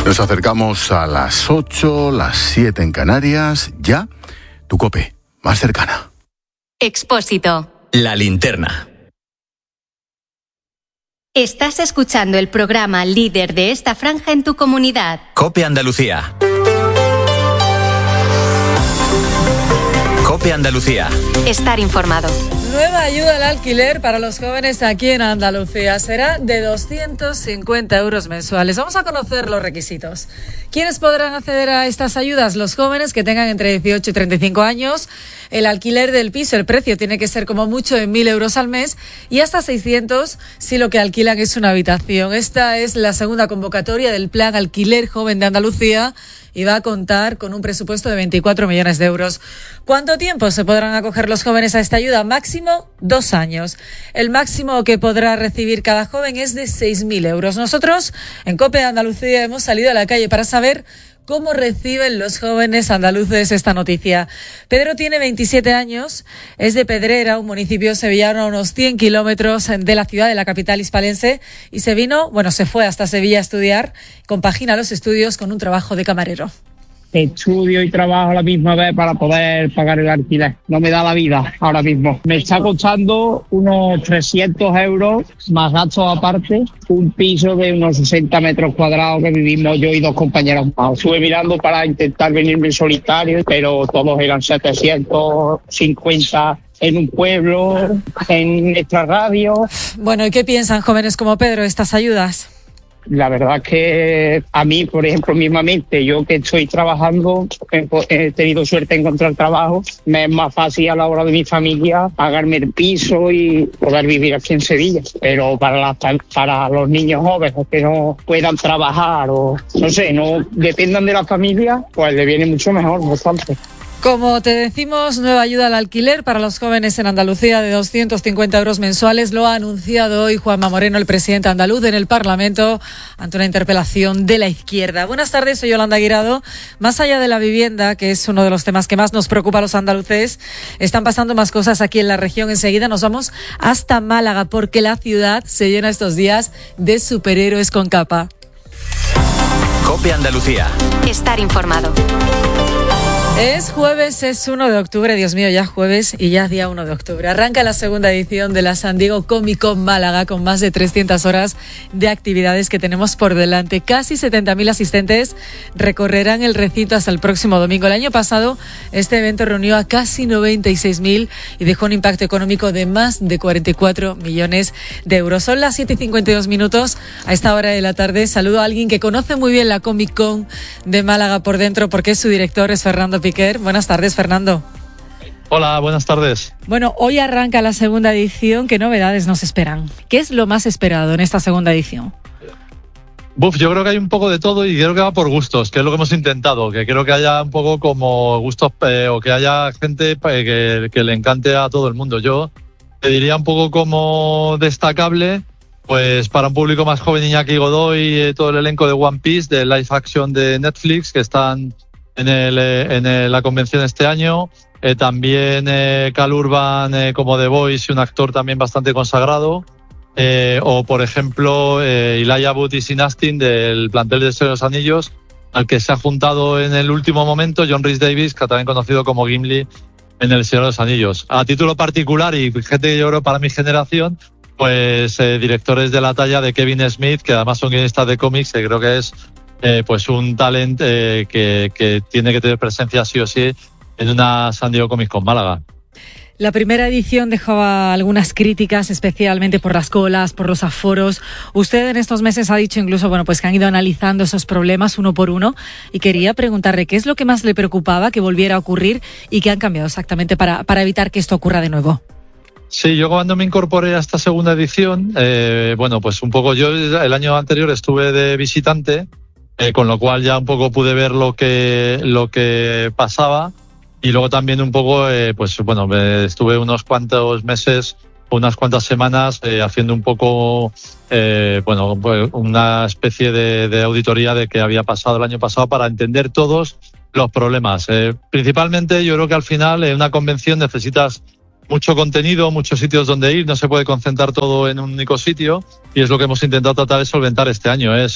Nos acercamos a las 8, las 7 en Canarias. Ya, tu COPE, más cercana. Expósito. La linterna. Estás escuchando el programa líder de esta franja en tu comunidad. COPE Andalucía. COPE Andalucía. Estar informado. Nueva ayuda al alquiler para los jóvenes aquí en Andalucía. Será de 250 euros mensuales. Vamos a conocer los requisitos. ¿Quiénes podrán acceder a estas ayudas? Los jóvenes que tengan entre 18 y 35 años. El alquiler del piso, el precio tiene que ser como mucho de 1.000 euros al mes y hasta 600 si lo que alquilan es una habitación. Esta es la segunda convocatoria del Plan Alquiler Joven de Andalucía y va a contar con un presupuesto de 24 millones de euros. ¿Cuánto tiempo se podrán acoger los jóvenes a esta ayuda? Máximo 2 años. El máximo que podrá recibir cada joven es de 6.000 euros. Nosotros, en COPE Andalucía, hemos salido a la calle para saber cómo reciben los jóvenes andaluces esta noticia. Pedro tiene 27 años, es de Pedrera, un municipio sevillano a unos 100 kilómetros de la ciudad, de la capital hispalense, y se fue hasta Sevilla a estudiar, compagina los estudios con un trabajo de camarero. Estudio y trabajo a la misma vez para poder pagar el alquiler. No me da la vida ahora mismo. Me está costando unos 300 euros más gastos aparte. Un piso de unos 60 metros cuadrados que vivimos yo y 2 compañeros más. Estuve mirando para intentar venirme en solitario, pero todos eran 750 en un pueblo, en nuestra radio. Bueno, ¿y qué piensan jóvenes como Pedro de estas ayudas? La verdad que a mí, por ejemplo, mismamente, yo que estoy trabajando, he tenido suerte de encontrar trabajo, me es más fácil a la hora de mi familia pagarme el piso y poder vivir aquí en Sevilla. Pero para los niños jóvenes que no puedan trabajar o, no sé, no dependan de la familia, pues le viene mucho mejor, bastante. Como te decimos, nueva ayuda al alquiler para los jóvenes en Andalucía de 250 euros mensuales. Lo ha anunciado hoy Juanma Moreno, el presidente andaluz, en el Parlamento ante una interpelación de la izquierda. Buenas tardes, soy Yolanda Guirado. Más allá de la vivienda, que es uno de los temas que más nos preocupa a los andaluces, están pasando más cosas aquí en la región. Enseguida nos vamos hasta Málaga porque la ciudad se llena estos días de superhéroes con capa. COPE Andalucía. Estar informado. Es jueves, es 1 de octubre, Dios mío, ya jueves y ya es día 1 de octubre. Arranca la segunda edición de la San Diego Comic Con Málaga con más de 300 horas de actividades que tenemos por delante. Casi 70.000 asistentes recorrerán el recinto hasta el próximo domingo. El año pasado este evento reunió a casi 96.000 y dejó un impacto económico de más de 44 millones de euros. Son las 7:52 minutos a esta hora de la tarde. Saludo a alguien que conoce muy bien la Comic Con de Málaga por dentro porque su director es Fernando Piquer. Buenas tardes, Fernando. Hola, buenas tardes. Bueno, hoy arranca la segunda edición. ¿Qué novedades nos esperan? ¿Qué es lo más esperado en esta segunda edición? Yo creo que hay un poco de todo y creo que va por gustos, que es lo que hemos intentado, que creo que haya un poco como gustos o que haya gente que le encante a todo el mundo. Yo te diría un poco como destacable, pues para un público más joven, Iñaki Godoy y todo el elenco de One Piece, de live action de Netflix, que están en la convención este año. También Cal Urban como The Voice y un actor también bastante consagrado. O por ejemplo Elijah Wood y Sean Astin del plantel de Señor de los Anillos, al que se ha juntado en el último momento John Rhys Davies, que también conocido como Gimli en el Señor de los Anillos. A título particular, y gente que yo creo para mi generación, pues directores de la talla de Kevin Smith, que además son guionistas de cómics, que creo que es pues un talent que tiene que tener presencia sí o sí en una San Diego Comic Con Málaga. La primera edición dejaba algunas críticas, especialmente por las colas, por los aforos. Usted en estos meses ha dicho incluso, pues que han ido analizando esos problemas uno por uno, y quería preguntarle qué es lo que más le preocupaba que volviera a ocurrir y qué han cambiado exactamente para evitar que esto ocurra de nuevo. Sí, yo cuando me incorporé a esta segunda edición, pues un poco yo el año anterior estuve de visitante, con lo cual ya un poco pude ver lo que pasaba. Y luego también un poco, estuve unos cuantos meses, unas cuantas semanas haciendo un poco, una especie de auditoría de qué había pasado el año pasado para entender todos los problemas. Principalmente yo creo que al final en una convención necesitas mucho contenido, muchos sitios donde ir, no se puede concentrar todo en un único sitio, y es lo que hemos intentado tratar de solventar este año. Es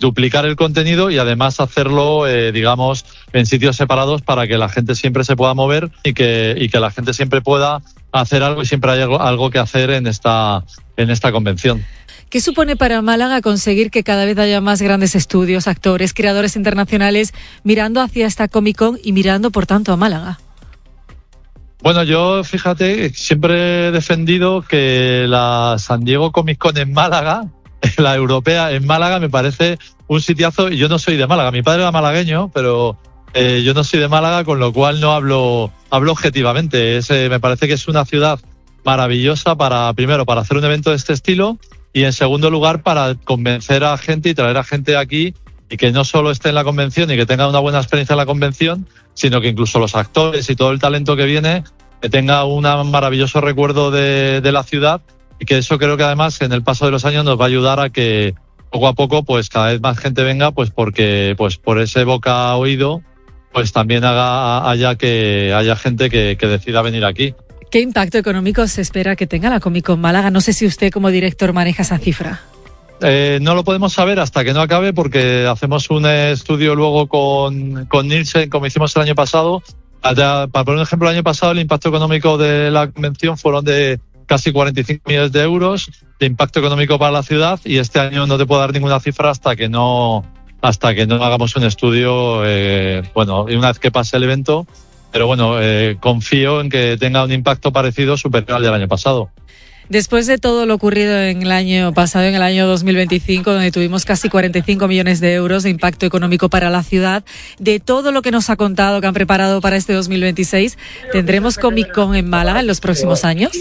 duplicar el contenido y además hacerlo, digamos, en sitios separados para que la gente siempre se pueda mover y que la gente siempre pueda hacer algo y siempre hay algo que hacer en esta convención. ¿Qué supone para Málaga conseguir que cada vez haya más grandes estudios, actores, creadores internacionales mirando hacia esta Comic Con y mirando, por tanto, a Málaga? Bueno, yo, fíjate, siempre he defendido que la San Diego Comic Con en Málaga, la europea en Málaga, me parece un sitiazo. Y yo no soy de Málaga, mi padre era malagueño, pero yo no soy de Málaga, con lo cual no hablo objetivamente. Me parece que es una ciudad maravillosa primero para hacer un evento de este estilo, y en segundo lugar para convencer a gente y traer a gente aquí y que no solo esté en la convención y que tenga una buena experiencia en la convención, sino que incluso los actores y todo el talento que viene que tenga un maravilloso recuerdo de la ciudad, y que eso creo que además en el paso de los años nos va a ayudar a que poco a poco pues cada vez más gente venga, pues porque pues por ese boca a oído pues también haya gente que decida venir aquí. ¿Qué impacto económico se espera que tenga la Comic Con Málaga? No sé si usted como director maneja esa cifra. No lo podemos saber hasta que no acabe, porque hacemos un estudio luego con Nielsen, como hicimos el año pasado. Para poner un ejemplo, el año pasado el impacto económico de la convención fueron de casi 45 millones de euros de impacto económico para la ciudad, y este año no te puedo dar ninguna cifra hasta que no hagamos un estudio, y una vez que pase el evento. Pero bueno, confío en que tenga un impacto parecido, superior al del año pasado. Después de todo lo ocurrido en el año pasado, en el año 2025, donde tuvimos casi 45 millones de euros de impacto económico para la ciudad, de todo lo que nos ha contado, que han preparado para este 2026, ¿tendremos Comic Con en Málaga en los próximos años?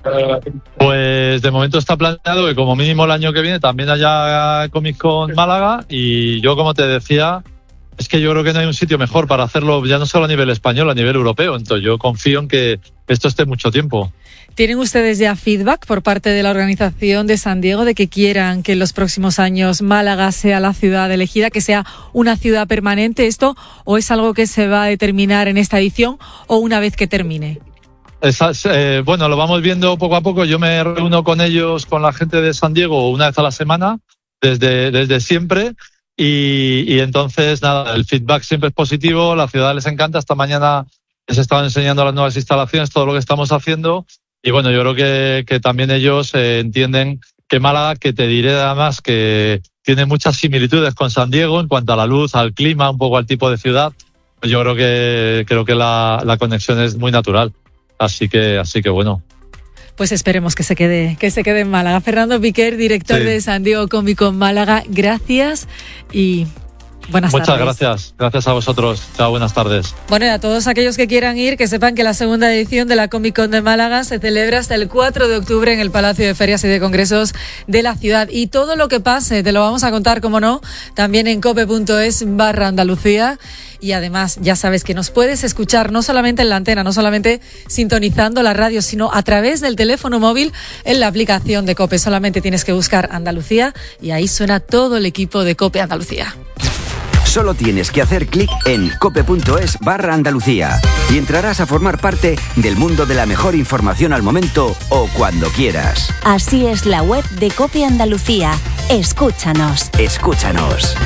Pues de momento está planeado que como mínimo el año que viene también haya Comic Con Málaga, y yo, como te decía, es que yo creo que no hay un sitio mejor para hacerlo, ya no solo a nivel español, a nivel europeo. Entonces yo confío en que esto esté mucho tiempo. ¿Tienen ustedes ya feedback por parte de la organización de San Diego de que quieran que en los próximos años Málaga sea la ciudad elegida, que sea una ciudad permanente esto, o es algo que se va a determinar en esta edición o una vez que termine? Bueno, lo vamos viendo poco a poco. Yo me reúno con ellos, con la gente de San Diego, una vez a la semana, desde siempre. Y entonces, nada, el feedback siempre es positivo, la ciudad les encanta. Esta mañana les estaban enseñando las nuevas instalaciones, todo lo que estamos haciendo. Y bueno, yo creo que también ellos entienden que Málaga, que te diré además que tiene muchas similitudes con San Diego en cuanto a la luz, al clima, un poco al tipo de ciudad. Pues yo creo que la conexión es muy natural. Así que bueno. Pues esperemos que se quede en Málaga. Fernando Piquer, director de San Diego Comic Con Málaga, gracias y buenas tardes. Muchas gracias. Gracias a vosotros. Chao, buenas tardes. Bueno, y a todos aquellos que quieran ir, que sepan que la segunda edición de la Comic Con de Málaga se celebra hasta el 4 de octubre en el Palacio de Ferias y de Congresos de la ciudad. Y todo lo que pase te lo vamos a contar, como no, también en cope.es/Andalucía. Y además, ya sabes que nos puedes escuchar no solamente en la antena, no solamente sintonizando la radio, sino a través del teléfono móvil en la aplicación de COPE. Solamente tienes que buscar Andalucía y ahí suena todo el equipo de COPE Andalucía. Solo tienes que hacer clic en cope.es/Andalucía y entrarás a formar parte del mundo de la mejor información al momento o cuando quieras. Así es la web de COPE Andalucía. Escúchanos. Escúchanos.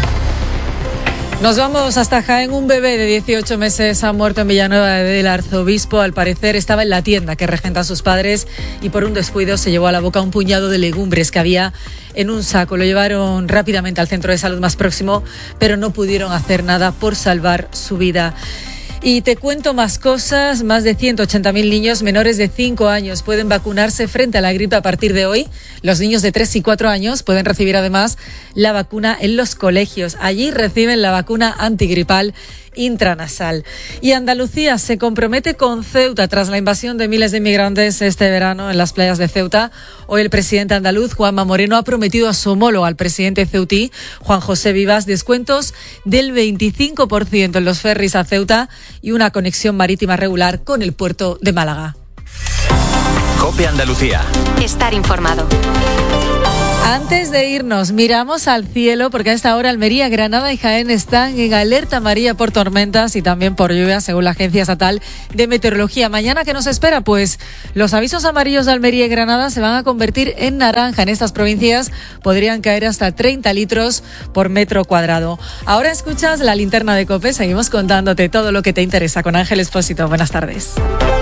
Nos vamos hasta Jaén. Un bebé de 18 meses ha muerto en Villanueva del Arzobispo. Al parecer estaba en la tienda que regentan sus padres y por un descuido se llevó a la boca un puñado de legumbres que había en un saco. Lo llevaron rápidamente al centro de salud más próximo, pero no pudieron hacer nada por salvar su vida. Y te cuento más cosas. Más de 180.000 niños menores de 5 años pueden vacunarse frente a la gripe a partir de hoy. Los niños de 3 y 4 años pueden recibir además la vacuna en los colegios. Allí reciben la vacuna antigripal intranasal. Y Andalucía se compromete con Ceuta tras la invasión de miles de inmigrantes este verano en las playas de Ceuta. Hoy el presidente andaluz, Juanma Moreno, ha prometido a su homólogo, al presidente ceutí, Juan José Vivas, descuentos del 25% en los ferries a Ceuta y una conexión marítima regular con el puerto de Málaga. COPE Andalucía. Estar informado. Antes de irnos, miramos al cielo porque a esta hora Almería, Granada y Jaén están en alerta amarilla por tormentas y también por lluvia, según la Agencia Estatal de Meteorología. Mañana, ¿qué nos espera? Pues los avisos amarillos de Almería y Granada se van a convertir en naranja. En estas provincias podrían caer hasta 30 litros por metro cuadrado. Ahora escuchas la linterna de COPE. Seguimos contándote todo lo que te interesa con Ángel Expósito. Buenas tardes.